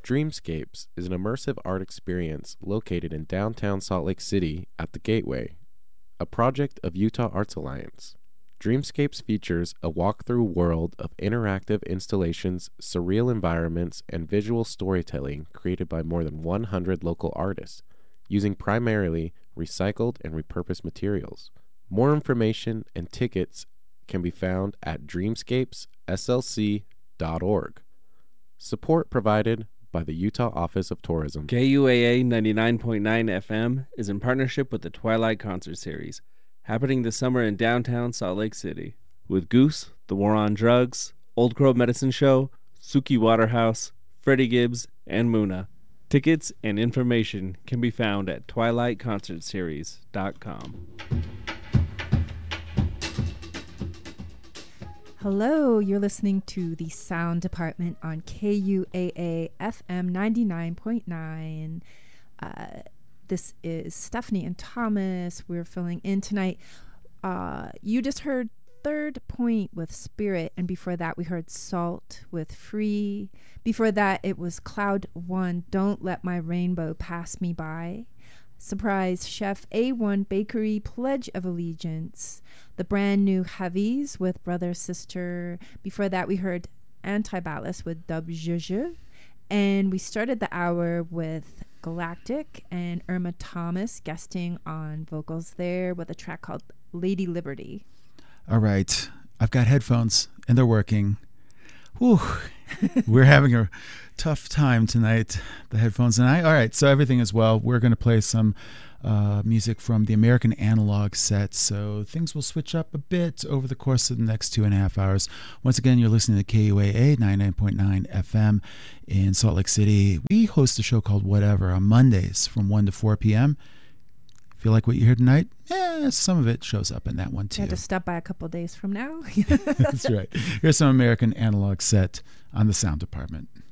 Dreamscapes is an immersive art experience located in downtown Salt Lake City at the Gateway, a project of Utah Arts Alliance. Dreamscapes features a walk-through world of interactive installations, surreal environments, and visual storytelling created by more than 100 local artists, using primarily recycled and repurposed materials. More information and tickets can be found at dreamscapesslc.org. Support provided by the Utah Office of Tourism. KUAA 99.9 FM is in partnership with the Twilight Concert Series, happening this summer in downtown Salt Lake City, with Goose, The War on Drugs, Old Crow Medicine Show, Suki Waterhouse, Freddie Gibbs, and Muna. Tickets and information can be found at twilightconcertseries.com. Hello, you're listening to the Sound Department on KUAA FM 99.9. This is Stephanie and Thomas. We're filling in tonight. You just heard Third Point with Spirit, and before that we heard Salt with Free. Before that it was Cloud One, Don't Let My Rainbow Pass Me By. Surprise Chef A1 Bakery, Pledge of Allegiance. The brand new Heavies with Brother Sister. Before that we heard Antiballast with Dub Zhuzh. And we started the hour with Galactic and Irma Thomas guesting on vocals there with a track called Lady Liberty. All right. I've got headphones and they're working. Whew. We're having a tough time tonight, the headphones and I. All right. So everything is well. We're going to play some music from the American Analog set. So things will switch up a bit over the course of the next 2.5 hours. Once again, you're listening to KUAA 99.9 FM in Salt Lake City. We host a show called Whatever on Mondays from 1 to 4 p.m. Feel like what you heard tonight? Yeah, some of it shows up in that one too. You had to stop by a couple of days from now. That's right. Here's some American Analog set on the Sound Department.